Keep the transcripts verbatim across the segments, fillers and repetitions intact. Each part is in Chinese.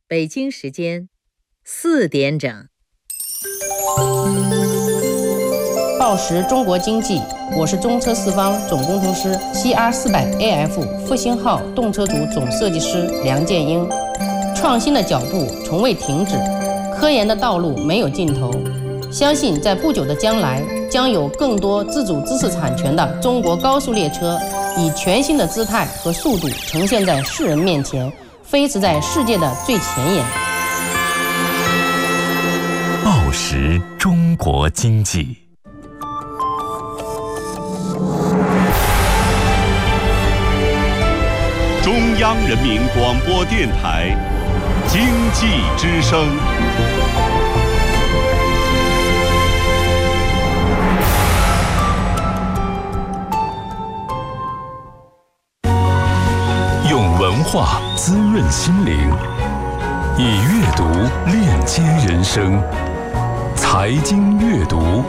北京时间四点整。 报时中国经济，我是中车四方总工程师 C R 四百 A F 复兴号动车组总设计师梁建英。创新的脚步从未停止，科研的道路没有尽头。相信在不久的将来，将有更多自主知识产权的中国高速列车，以全新的姿态和速度呈现在世人面前，飞驰在世界的最前沿。 报时中国经济。 中央人民广播电台经济之声。 用文化滋润心灵，以阅读链接人生。财经阅读。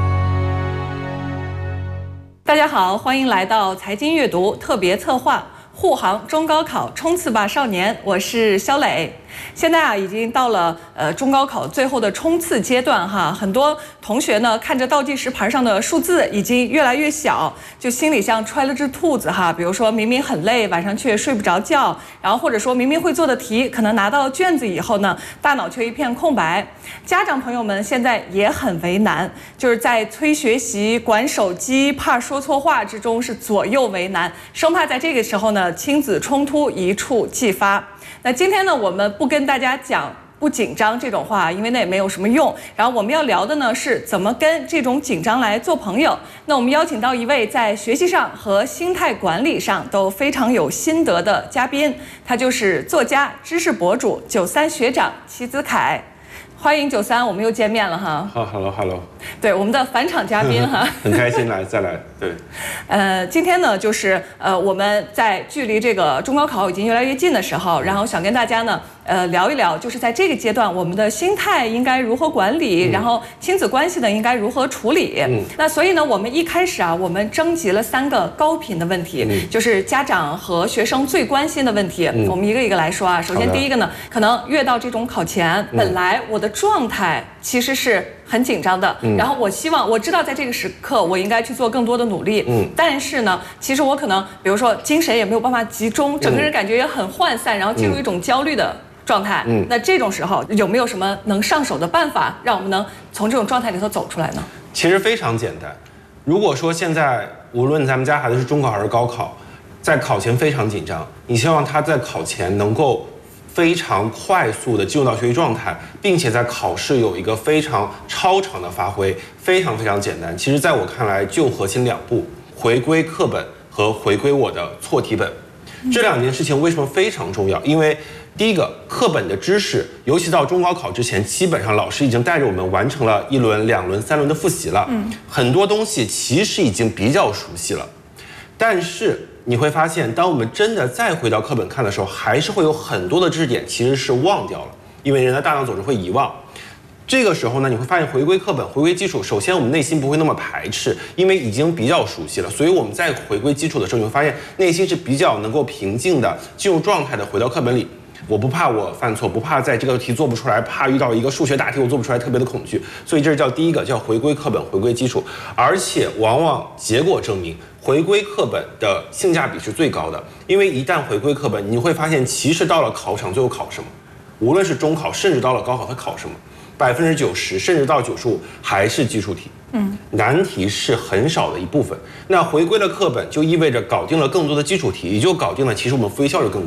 大家好，欢迎来到财经阅读特别策划护航中高考冲刺吧少年，我是肖磊。现在啊，已经到了呃中高考最后的冲刺阶段哈，很多同学呢看着倒计时牌上的数字已经越来越小，就心里像揣了只兔子哈。比如说明明很累，晚上却睡不着觉，然后或者说明明会做的题，可能拿到卷子以后呢，大脑却一片空白。家长朋友们现在也很为难，就是在催学习、管手机、怕说错话之中是左右为难，生怕在这个时候呢，亲子冲突一触即发。那今天呢，我们不跟大家讲不紧张这种话，因为那也没有什么用。然后我们要聊的呢，是怎么跟这种紧张来做朋友。那我们邀请到一位在学习上和心态管理上都非常有心得的嘉宾，他就是作家、知识博主九三学长齐子凯。欢迎九三，我们又见面了哈。 好 ，Hello Hello。 对，我们的返场嘉宾哈， 很开心来再来。对， 呃，今天呢，就是呃，我们在距离这个中高考已经越来越近的时候，然后想跟大家呢，呃，聊一聊，就是在这个阶段，我们的心态应该如何管理，嗯、然后亲子关系呢应该如何处理。嗯，那所以呢，我们一开始啊，我们征集了三个高频的问题，嗯、就是家长和学生最关心的问题，嗯、我们一个一个来说啊。首先第一个呢，可能越到这种考前，嗯、本来我的状态其实是很紧张的，嗯、然后我希望我知道在这个时刻我应该去做更多的努力，嗯，但是呢，其实我可能比如说精神也没有办法集中，整个人感觉也很涣散，然后进入一种焦虑的状态。嗯，那这种时候有没有什么能上手的办法，让我们能从这种状态里头走出来呢？ 其实非常简单。如果说现在无论咱们家孩子是中考还是高考，在考前非常紧张，你希望他在考前能够非常快速的进入到学习状态，并且在考试有一个非常超常的发挥，非常非常简单。其实在我看来就核心两步，回归课本和回归我的错题本。这两件事情为什么非常重要？因为第一个，课本的知识，尤其到中高考之前，基本上老师已经带着我们完成了一轮、两轮、三轮的复习了，嗯，很多东西其实已经比较熟悉了。但是你会发现，当我们真的再回到课本看的时候，还是会有很多的知识点其实是忘掉了，因为人的大脑总是会遗忘。这个时候呢，你会发现回归课本、回归基础，首先我们内心不会那么排斥，因为已经比较熟悉了，所以我们在回归基础的时候，你会发现内心是比较能够平静的进入状态的回到课本里。我不怕我犯错，不怕在这个题做不出来，怕遇到一个数学大题我做不出来特别的恐惧，所以这是叫第一个，叫回归课本，回归基础。而且往往结果证明，回归课本的性价比是最高的，因为一旦回归课本，你会发现其实到了考场最后考什么，无论是中考甚至到了高考，它考什么，百分之九十甚至到九十五还是基础题。嗯，难题是很少的一部分。那回归了课本，就意味着搞定了更多的基础题，也就搞定了其实我们复习效率更